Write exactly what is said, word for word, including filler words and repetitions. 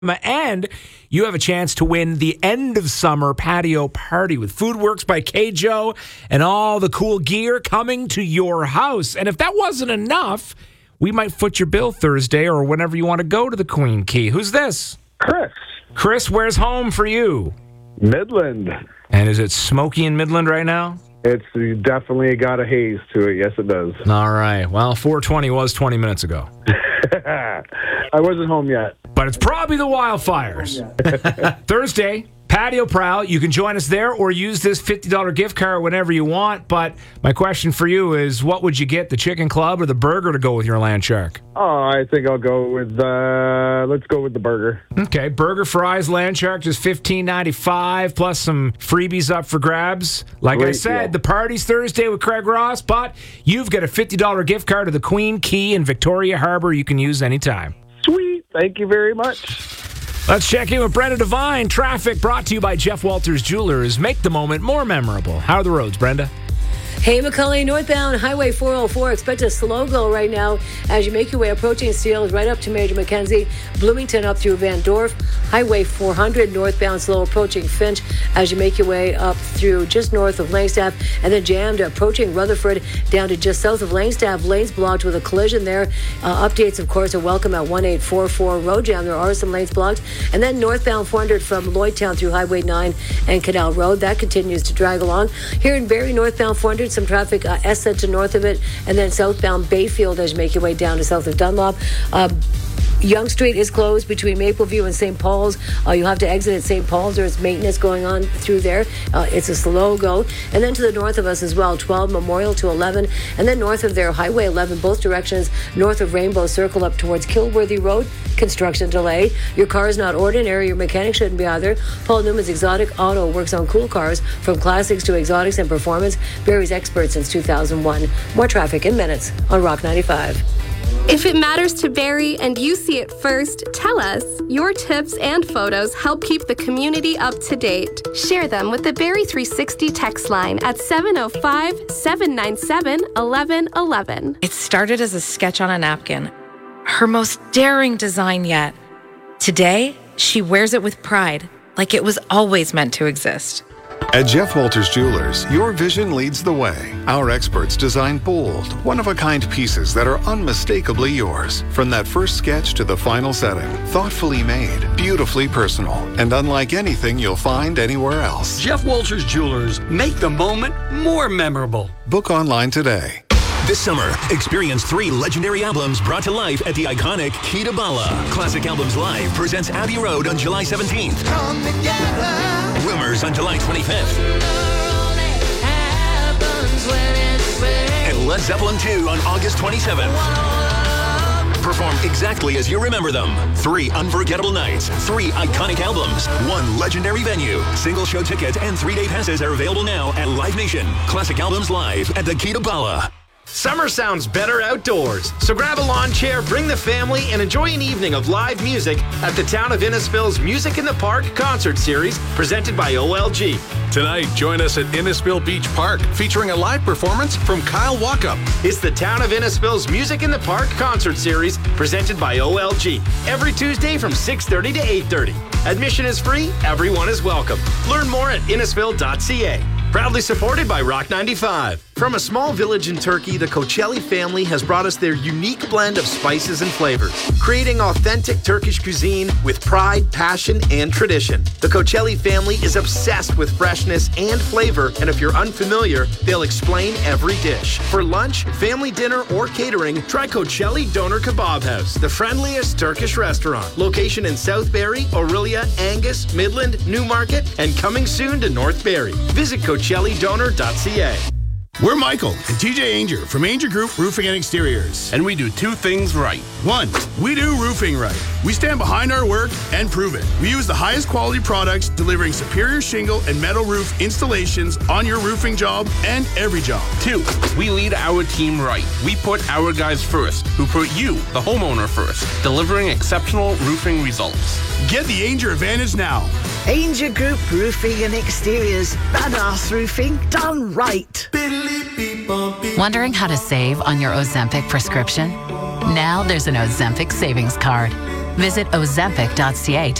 And you have a chance to win the end of summer patio party with Foodworks by K. Joe and all the cool gear coming to your house. And if that wasn't enough, we might foot your bill Thursday or whenever you want to go to the Queen Key. Who's this? Chris. Chris, where's home for you? Midland. And is it smoky in Midland right now? It's definitely got a haze to it. Yes, it does. All right. Well, four twenty was twenty minutes ago. I wasn't home yet. But it's probably the wildfires. Thursday, Patio Prowl. You can join us there or use this fifty dollars gift card whenever you want. But my question for you is, what would you get, the chicken club or the burger to go with your land shark? Oh, I think I'll go with, uh, let's go with the burger. Okay, burger, fries, land shark, just fifteen ninety-five plus some freebies up for grabs. Like Great I said, deal. the party's Thursday with Craig Ross, but you've got a fifty dollars gift card to the Queen Key in Victoria Harbor you can use anytime. Sweet. Thank you very much. Let's check in with Brenda Devine. Traffic brought to you by Jeff Walters Jewelers. Make the moment more memorable. How are the roads, Brenda? Hey, McCully, northbound Highway four oh four. Expect a slow go right now as you make your way approaching Steeles right up to Major Mackenzie. Bloomington up through Van Dorp. Highway four hundred northbound slow approaching Finch as you make your way up through just north of Langstaff. And then jammed approaching Rutherford down to just south of Langstaff. Lanes blocked with a collision there. Uh, updates, of course, are welcome at one eight four four road jam. There are some lanes blocked. And then northbound four hundred from Lloydtown through Highway nine and Canal Road. That continues to drag along. Here in Barrie, northbound four hundred. Some traffic uh, Esset to north of it, and then southbound Bayfield as you make your way down to south of Dunlop. Uh, Yonge Street is closed between Mapleview and Saint Paul's. Uh, you'll have to exit at Saint Paul's. There's maintenance going on through there. Uh, it's a slow go. And then to the north of us as well, twelve Memorial to eleven. And then north of there, Highway eleven, both directions, north of Rainbow Circle up towards Kilworthy Road. Construction delay. Your car is not ordinary. Your mechanic shouldn't be either. Paul Newman's Exotic Auto works on cool cars from classics to exotics and performance. Barrie's expert since two thousand one. More traffic in minutes on Rock ninety-five. If it matters to Barrie and you see it first, tell us. Your tips and photos help keep the community up to date. Share them with the Barrie three sixty text line at seven oh five, seven nine seven, one one one one. It started as a sketch on a napkin, her most daring design yet. Today, she wears it with pride, like it was always meant to exist. At Jeff Walters Jewelers, your vision leads the way. Our experts design bold, one-of-a-kind pieces that are unmistakably yours. From that first sketch to the final setting, thoughtfully made, beautifully personal, and unlike anything you'll find anywhere else. Jeff Walters Jewelers, make the moment more memorable. Book online today. This summer, experience three legendary albums brought to life at the iconic Kitabala. Classic Albums Live presents Abbey Road on July seventeenth. Come together. Rumors on July twenty-fifth. And Led Zeppelin two on August twenty-seventh. Perform exactly as you remember them. Three unforgettable nights, three iconic albums, one legendary venue. Single show tickets and three-day passes are available now at Live Nation. Classic Albums Live at the Kitabala. Summer sounds better outdoors, so grab a lawn chair, bring the family, and enjoy an evening of live music at the Town of Innisfil's Music in the Park concert series presented by O L G. Tonight, join us at Innisfil Beach Park, featuring a live performance from Kyle Walkup. It's the Town of Innisfil's Music in the Park concert series presented by O L G. Every Tuesday from six thirty to eight thirty. Admission is free, everyone is welcome. Learn more at innisfil dot c a. Proudly supported by Rock ninety-five. From a small village in Turkey, the Koçelli family has brought us their unique blend of spices and flavors, creating authentic Turkish cuisine with pride, passion, and tradition. The Koçelli family is obsessed with freshness and flavor, and if you're unfamiliar, they'll explain every dish. For lunch, family dinner, or catering, try Koçelli Doner Kebab House, the friendliest Turkish restaurant. Location in South Barrie, Orillia, Angus, Midland, Newmarket, and coming soon to North Barrie. Visit Koçelli Doner dot c a. We're Michael and T J Ainger from Ainger Group Roofing and Exteriors. And we do two things right. One, we do roofing right. We stand behind our work and prove it. We use the highest quality products, delivering superior shingle and metal roof installations on your roofing job and every job. Two, we lead our team right. We put our guys first, who put you, the homeowner, first, delivering exceptional roofing results. Get the Ainger advantage now. Ainger Group Roofing and Exteriors. Badass roofing done right. Wondering how to save on your Ozempic prescription? Now there's an Ozempic savings card. Visit ozempic dot c a